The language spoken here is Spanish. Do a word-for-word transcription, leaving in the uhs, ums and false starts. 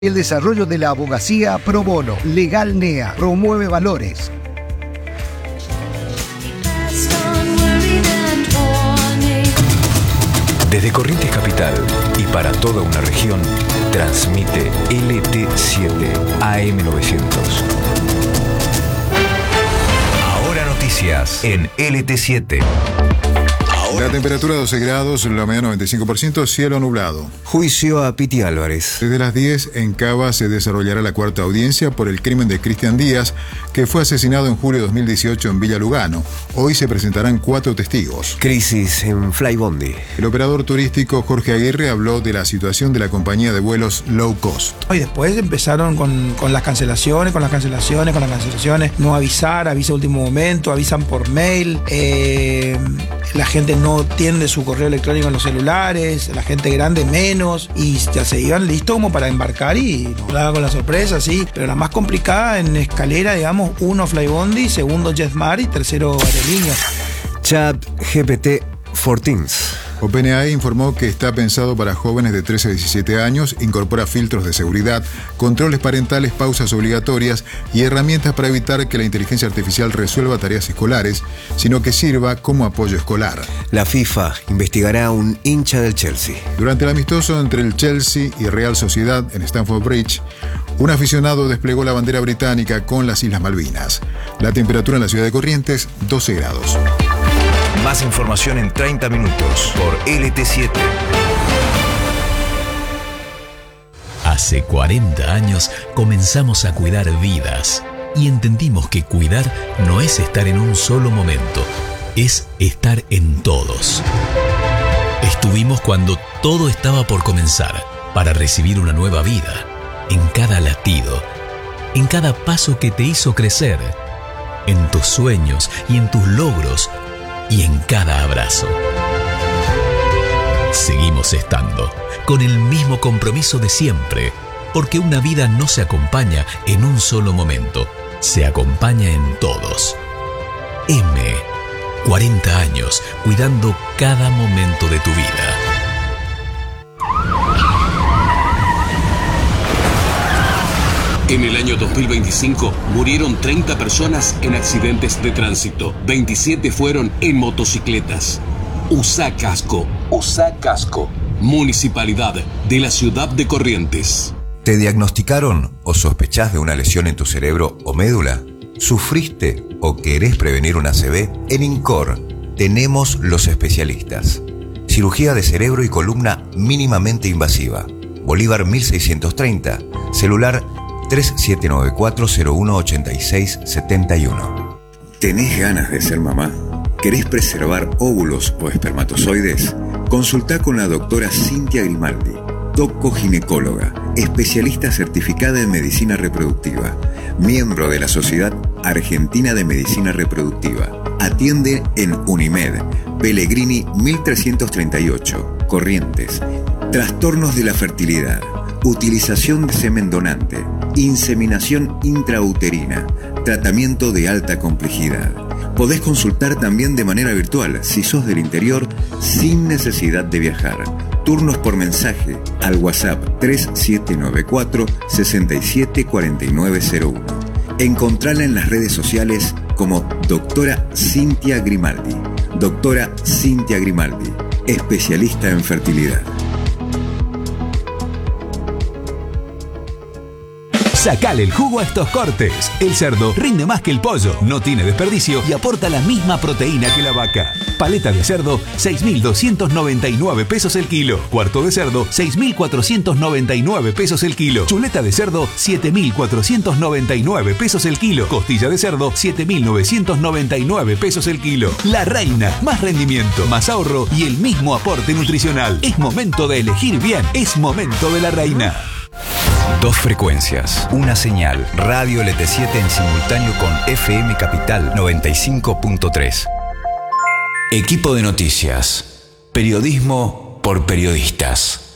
El desarrollo de la abogacía pro bono. Legal N E A promueve valores. Desde Corrientes Capital y para toda una región, transmite L T siete A M novecientos. Ahora noticias en L T siete. La temperatura doce grados, la humedad noventa y cinco por ciento, cielo nublado. Juicio a Piti Álvarez. Desde las diez en Cava se desarrollará la cuarta audiencia por el crimen de Cristian Díaz, que fue asesinado en julio de dos mil dieciocho en Villa Lugano. Hoy se presentarán cuatro testigos. Crisis en Flybondi. El operador turístico Jorge Aguirre habló de la situación de la compañía de vuelos low cost. Y después empezaron con, con las cancelaciones, con las cancelaciones, con las cancelaciones. No avisar, avisa último momento, avisan por mail. Eh, la gente no tiene su correo electrónico en los celulares, la gente grande menos, y ya se iban listos como para embarcar y nos daban con la sorpresa, sí. Pero la más complicada en escalera, digamos, uno Flybondi, segundo JetSmart y tercero Aerolíneas. Chat G P T for Teens. OpenAI informó que está pensado para jóvenes de trece a diecisiete años, incorpora filtros de seguridad, controles parentales, pausas obligatorias y herramientas para evitar que la inteligencia artificial resuelva tareas escolares, sino que sirva como apoyo escolar. La FIFA investigará a un hincha del Chelsea. Durante el amistoso entre el Chelsea y Real Sociedad en Stamford Bridge, un aficionado desplegó la bandera británica con las Islas Malvinas. La temperatura en la ciudad de Corrientes, doce grados. Más información en treinta minutos por L T siete. Hace cuarenta años comenzamos a cuidar vidas y entendimos que cuidar no es estar en un solo momento, es estar en todos. Estuvimos cuando todo estaba por comenzar para recibir una nueva vida, en cada latido, en cada paso que te hizo crecer, en tus sueños y en tus logros, y en cada abrazo. Seguimos estando con el mismo compromiso de siempre, porque una vida no se acompaña en un solo momento, se acompaña en todos. M. cuarenta años cuidando cada momento de tu vida. En el año dos mil veinticinco murieron treinta personas en accidentes de tránsito. veintisiete fueron en motocicletas. Usa casco. Usa casco. Municipalidad de la ciudad de Corrientes. ¿Te diagnosticaron o sospechás de una lesión en tu cerebro o médula? ¿Sufriste o querés prevenir una A C V? En INCOR tenemos los especialistas. Cirugía de cerebro y columna mínimamente invasiva. Bolívar mil seiscientos treinta. Celular tres siete nueve cuatro cero uno ocho seis siete uno. ¿Tenés ganas de ser mamá? ¿Querés preservar óvulos o espermatozoides? Consultá con la doctora Cintia Grimaldi, doco-ginecóloga, especialista certificada en medicina reproductiva, miembro de la Sociedad Argentina de Medicina Reproductiva. Atiende en Unimed, Pellegrini mil trescientos treinta y ocho, Corrientes. Trastornos de la fertilidad, utilización de semen donante, inseminación intrauterina, tratamiento de alta complejidad. Podés consultar también de manera virtual si sos del interior sin necesidad de viajar. Turnos por mensaje al WhatsApp tres siete nueve cuatro seis siete cuatro nueve cero uno. Encontrala en las redes sociales como doctora Cintia Grimaldi. Doctora Cintia Grimaldi, especialista en fertilidad. Sacale el jugo a estos cortes. El cerdo rinde más que el pollo, no tiene desperdicio y aporta la misma proteína que la vaca. Paleta de cerdo, seis mil doscientos noventa y nueve pesos el kilo. Cuarto de cerdo, seis mil cuatrocientos noventa y nueve pesos el kilo. Chuleta de cerdo, siete mil cuatrocientos noventa y nueve pesos el kilo. Costilla de cerdo, siete mil novecientos noventa y nueve pesos el kilo. La Reina, más rendimiento, más ahorro y el mismo aporte nutricional. Es momento de elegir bien, es momento de La Reina. Dos frecuencias, una señal, Radio L T siete en simultáneo con F M Capital noventa y cinco punto tres. Equipo de noticias, periodismo por periodistas.